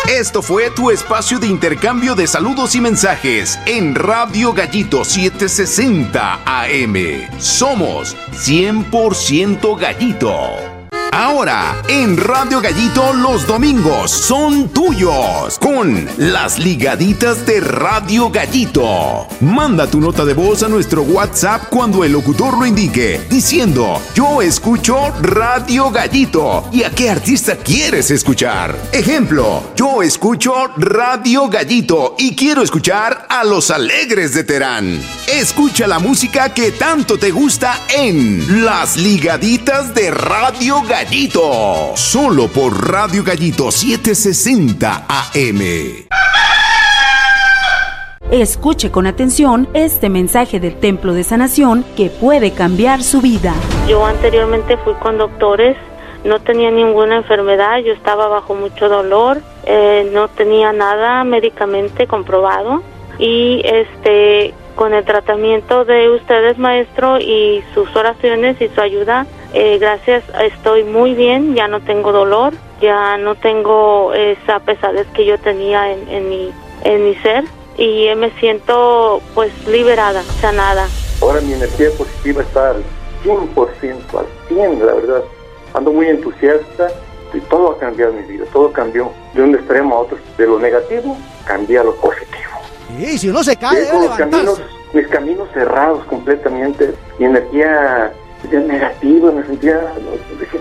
Esto fue tu espacio de intercambio de saludos y mensajes en Radio Gallito 760 AM. Somos 100% Gallito. Ahora, en Radio Gallito, los domingos son tuyos con las ligaditas de Radio Gallito. Manda tu nota de voz a nuestro WhatsApp cuando el locutor lo indique, diciendo: yo escucho Radio Gallito. ¿Y a qué artista quieres escuchar? Ejemplo: yo escucho Radio Gallito y quiero escuchar a Los Alegres de Terán. Escucha la música que tanto te gusta en las ligaditas de Radio Gallito. Solo por Radio Gallito 760 AM. Escuche con atención este mensaje del Templo de Sanación que puede cambiar su vida. Yo anteriormente fui con doctores, no tenía ninguna enfermedad, yo estaba bajo mucho dolor, no tenía nada médicamente comprobado y con el tratamiento de ustedes, maestro, y sus oraciones y su ayuda, gracias, estoy muy bien, ya no tengo dolor, ya no tengo esa pesadez que yo tenía en mi ser y me siento pues liberada, sanada. Ahora mi energía positiva está al 100%, al 100%, la verdad. Ando muy entusiasta y todo ha cambiado en mi vida, todo cambió de un extremo a otro, de lo negativo cambié a lo positivo. Sí, si uno se cae, debe levantarse. Mis caminos cerrados completamente, mi energía negativa, me sentía, dije,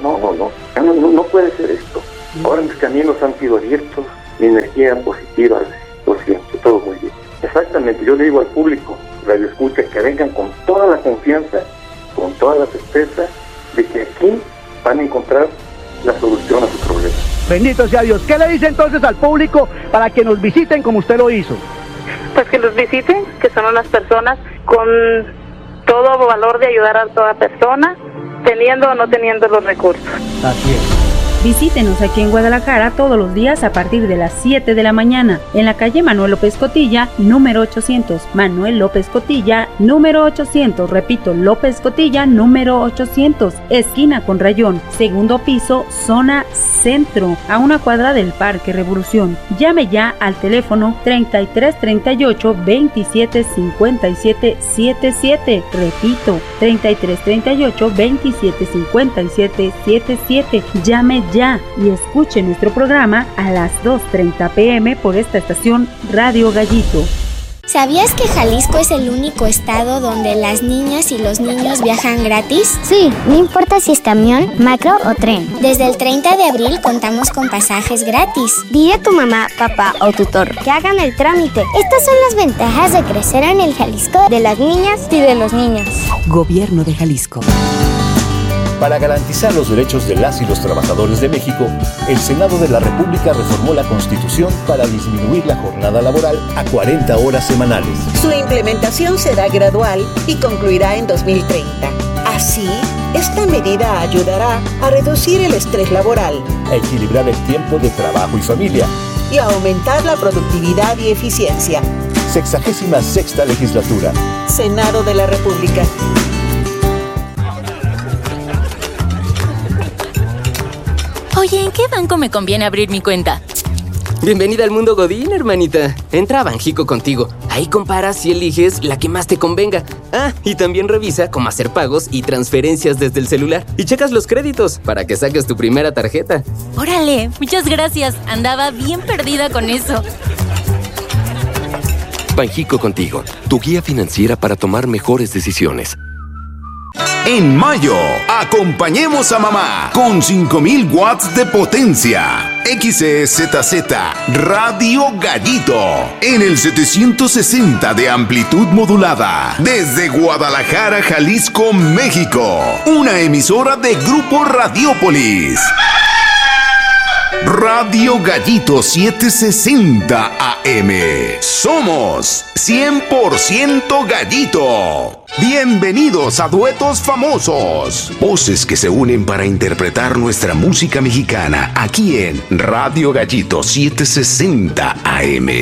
no puede ser esto. Ahora mis caminos han sido abiertos, mi energía positiva, lo siento, todo muy bien. Exactamente, yo le digo al público, radio escucha, que vengan con toda la confianza, con toda la certeza de que aquí van a encontrar la solución a su problema. Bendito sea Dios. ¿Qué le dice entonces al público para que nos visiten como usted lo hizo? Pues que los visiten, que son unas personas con todo valor de ayudar a toda persona, teniendo o no teniendo los recursos. Así es. Visítenos aquí en Guadalajara todos los días a partir de las 7 de la mañana, en la calle Manuel López Cotilla, número 800. Manuel López Cotilla, número 800. Repito, López Cotilla, número 800. Esquina con Rayón, segundo piso, zona centro, a una cuadra del Parque Revolución. Llame ya al teléfono 3338 27 57 77. Repito, 3338 27 57 77. Llame ya y escuche nuestro programa a las 2:30 p.m. por esta estación Radio Gallito. ¿Sabías que Jalisco es el único estado donde las niñas y los niños viajan gratis? Sí, no importa si es camión, macro o tren. Desde el 30 de abril contamos con pasajes gratis. Dile a tu mamá, papá o tutor que hagan el trámite. Estas son las ventajas de crecer en el Jalisco de las niñas y de los niños. Gobierno de Jalisco. Para garantizar los derechos de las y los trabajadores de México, el Senado de la República reformó la Constitución para disminuir la jornada laboral a 40 horas semanales. Su implementación será gradual y concluirá en 2030. Así, esta medida ayudará a reducir el estrés laboral, a equilibrar el tiempo de trabajo y familia y a aumentar la productividad y eficiencia. 66ª Legislatura. Senado de la República. Oye, ¿en qué banco me conviene abrir mi cuenta? Bienvenida al mundo Godín, hermanita. Entra a Banjico Contigo. Ahí comparas y eliges la que más te convenga. Ah, y también revisa cómo hacer pagos y transferencias desde el celular. Y checas los créditos para que saques tu primera tarjeta. ¡Órale! Muchas gracias. Andaba bien perdida con eso. Banjico Contigo, tu guía financiera para tomar mejores decisiones. En mayo, acompañemos a mamá con 5000 watts de potencia. XEZZ Radio Gallito en el 760 de amplitud modulada desde Guadalajara, Jalisco, México. Una emisora de Grupo Radiópolis. Radio Gallito 760 AM. Somos 100% Gallito. Bienvenidos a Duetos Famosos. Voces que se unen para interpretar nuestra música mexicana aquí en Radio Gallito 760 AM.